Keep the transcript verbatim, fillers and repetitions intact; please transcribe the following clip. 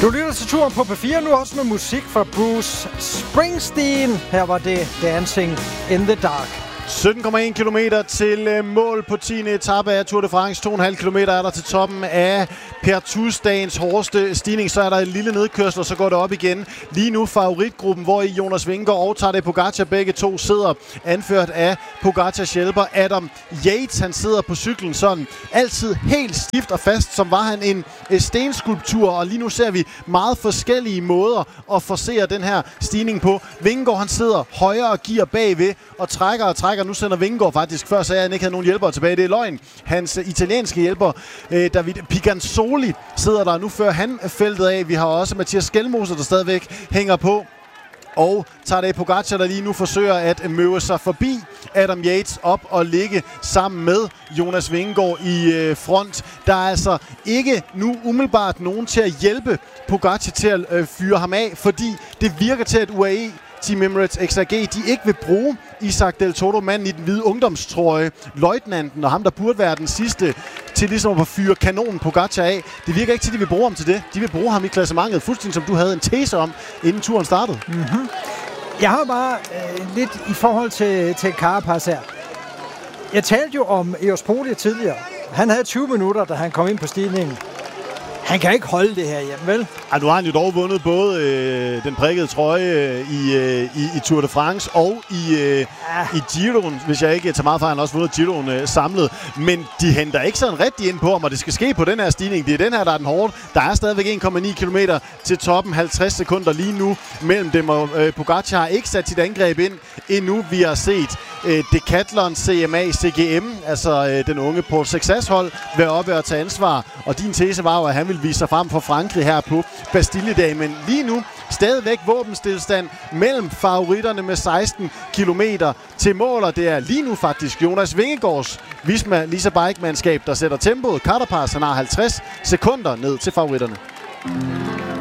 Du lytter til turen på P fire, nu også med musik fra Bruce Springsteen. Her var det Dancing in the Dark. sytten komma en kilometer til mål på tiende etape af Tour de France. to komma fem kilometer er der til toppen af Pertus-dagens hårdeste stigning. Så er der en lille nedkørsel, og så går det op igen. Lige nu favoritgruppen, hvor i Jonas Vingegaard og Tadej Pogačar begge to sidder, anført af Pogacars hjælper Adam Yates. Han sidder på cyklen sådan altid helt stift og fast, som var han en stenskulptur. Og lige nu ser vi meget forskellige måder at forsere den her stigning på. Vingegaard, han sidder højere og giver bagved og trækker og trækker. Nu sender Vingegaard faktisk, før sagde han ikke havde nogen hjælpere tilbage. Det er løgn. Hans italienske hjælper, øh, David Piganzoli, sidder der nu før han feltet af. Vi har også Mathias Skelmose, der stadigvæk hænger på. Og Tadej Pogačar, der lige nu forsøger at møve sig forbi Adam Yates op og ligge sammen med Jonas Vingegaard i øh, front. Der er altså ikke nu umiddelbart nogen til at hjælpe Pogačar til at øh, fyre ham af, fordi det virker til, at U A E Team Emirates X R G, de ikke vil bruge Isaac Del Toro, manden i den hvide ungdomstrøje, løjtnanten og ham, der burde være den sidste til ligesom at fyre kanonen Pogačar af. Det virker ikke til, at de vil bruge ham til det. De vil bruge ham i klassementet, fuldstændig som du havde en tese om, inden turen startede. Mm-hmm. Jeg har bare øh, lidt i forhold til, til Carapaz her. Jeg talte jo om Eos Poli tidligere. Han havde tyve minutter, da han kom ind på stigningen. Han kan ikke holde det her hjemme, vel? Ja, nu har han jo dog vundet både øh, den prikkede trøje øh, i, øh, i, i Tour de France og i, øh, ja. i Giroen, hvis jeg ikke tager meget fra, han har også vundet Giroen øh, samlet. Men de henter ikke sådan rigtig ind på ham, og det skal ske på den her stigning. Det er den her, der er den hårde. Der er stadigvæk en komma ni kilometer til toppen, halvtreds sekunder lige nu mellem dem, og øh, Pogačar har ikke sat sit angreb ind endnu. Vi har set øh, Decathlon, C M A, C G M, altså øh, den unge Paul Sexas-hold, være oppe og tage ansvar. Og din tese var jo, at han ville vise sig frem for Frankrig her på Bastilledagen. Men lige nu stadigvæk våbenstilstand mellem favoritterne med seksten kilometer til mål. Og det er lige nu faktisk Jonas Vingegaards Visma Lease Bike-mandskab, der sætter tempoet. Carapaz, han har halvtreds sekunder ned til favoritterne.